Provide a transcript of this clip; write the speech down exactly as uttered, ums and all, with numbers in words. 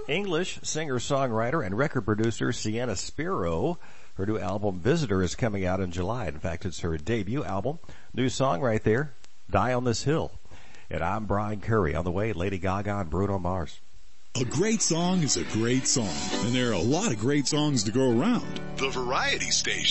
English singer-songwriter and record producer Sienna Spiro. Her new album, Visitor, is coming out in July. In fact, it's her debut album. New song right there, Die on This Hill. And I'm Brian Curry. On the way, Lady Gaga and Bruno Mars. A great song is a great song, and there are a lot of great songs to go around. The Variety Station.